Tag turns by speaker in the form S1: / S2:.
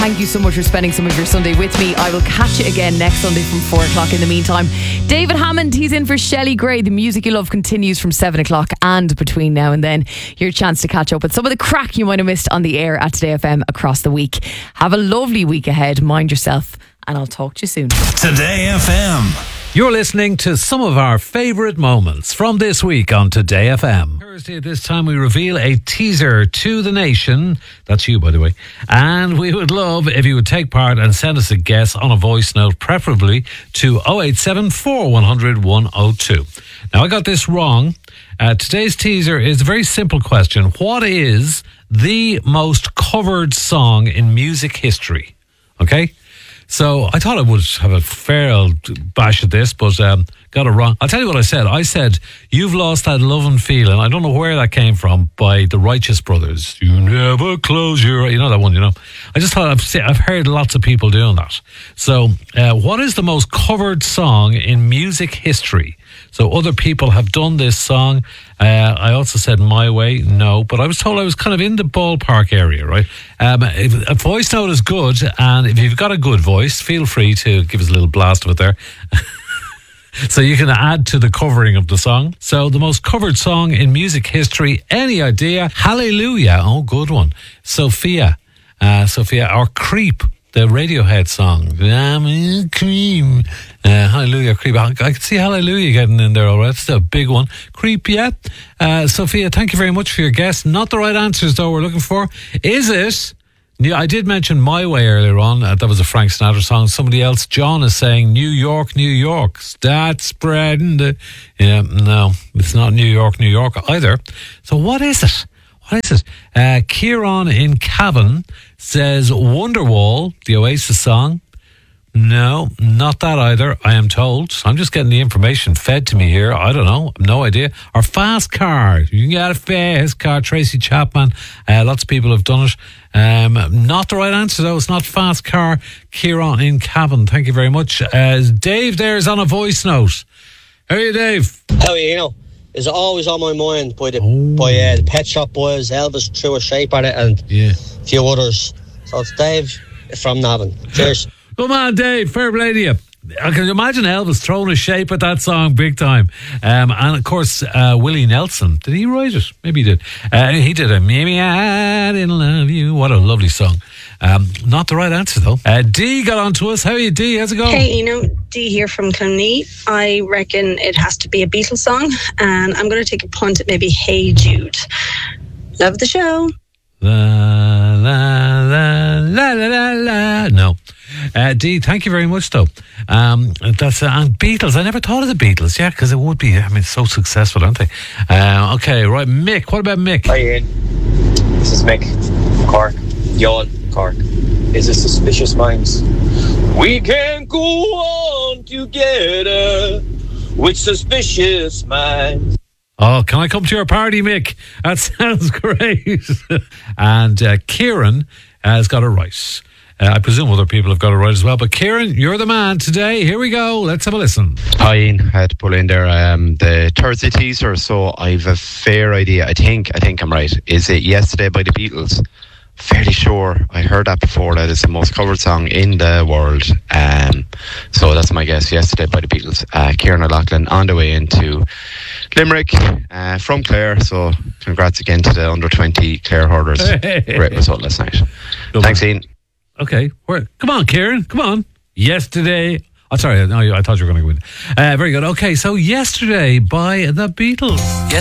S1: Thank you so much for spending some of your Sunday with me. I will catch you again next Sunday from 4 o'clock. In the meantime, David Hammond, he's in for Shelley Gray. The music you love continues from 7 o'clock, and between now and then, your chance to catch up with some of the crack you might have missed on the air at Today FM across the week. Have a lovely week ahead. Mind yourself, and I'll talk to you soon.
S2: Today FM.
S3: You're listening to some of our favourite moments from this week on Today FM. Thursday at this time we reveal a teaser to the nation. That's you, by the way. And we would love if you would take part and send us a guess on a voice note, preferably to 087 4100 102. Now, I got this wrong. Today's teaser is a very simple question. What is the most covered song in music history? Okay? So I thought I would have a fair old bash at this, but got it wrong. I'll tell you what I said. I said, "You've Lost That Lovin' Feeling." I don't know where that came from, by the Righteous Brothers. You never close your... You know that one, you know. I just thought I've heard lots of people doing that. So what is the most covered song in music history? So other people have done this song. I also said My Way. No, but I was told I was kind of in the ballpark area, right? If a voice note is good, and if you've got a good voice, feel free to give us a little blast of it there. So you can add to the covering of the song. So the most covered song in music history, any idea? Hallelujah. Oh, good one. Sophia, or Creep, the Radiohead song. I'm a cream. Hallelujah, Creep. I can see Hallelujah getting in there, all right. It's a big one. Creep, yeah. Sophia, thank you very much for your guess. Not the right answers, though, we're looking for. Is it... I did mention My Way earlier on. That was a Frank Sinatra song. Somebody else, John, is saying New York, New York. Start spreading the... Yeah, no, it's not New York, New York either. So what is it? What is it? Kieran in Cavan says Wonderwall, the Oasis song. No, not that either, I am told. I'm just getting the information fed to me here. I don't know. No idea. Or Fast Car. You can get a fast car. Tracy Chapman. Lots of people have done it. Not the right answer, though. It's not Fast Car. Kieran in Cavan. Thank you very much. Dave there is on a voice note. How are you, Dave?
S4: How are you? Is always on my mind by the Pet Shop Boys. Elvis threw a shape at it, and a few others. So it's Dave from Navan. Cheers.
S3: Come on, Dave. Fair play to you. I can imagine Elvis throwing a shape at that song big time. And of course, Willie Nelson. Did he write it? Maybe he did. He did a Maybe I Didn't Love You. What a lovely song. Not the right answer, though. Dee got on to us. How are you, Dee? How's it going?
S5: Hey, Dee here from Clonee. I reckon it has to be a Beatles song. And I'm going to take a punt at maybe Hey Jude. Love the show.
S3: La, la, la, la, la, la, la. No. Dee, thank you very much, though. That's and Beatles. I never thought of the Beatles, yeah, because it would be. I mean, so successful, aren't they? Okay, right, Mick. What about Mick?
S6: Hi, Ian. This is Mick from Cork. Yawn, Cork. Is it Suspicious Minds? We can go on together with suspicious minds.
S3: Oh, can I come to your party, Mick? That sounds great. And Kieran has got it right. I presume other people have got it right as well. But Kieran, you're the man today. Here we go. Let's have a listen.
S7: Hi, Ian. I had to pull in there the Thursday teaser, so I've a fair idea. I think I'm right. Is it Yesterday by the Beatles? Fairly sure. I heard that before. That is the most covered song in the world. So that's my guess. Yesterday by the Beatles. Kieran O'Loughlin on the way into Limerick from Clare. So congrats again to the under-20 Clare hurlers. Great result last night. Thanks, Ian.
S3: Okay. Come on, Kieran. Come on. Yesterday. Oh, sorry. No, I thought you were going to go in. Very good. Okay, so Yesterday by the Beatles.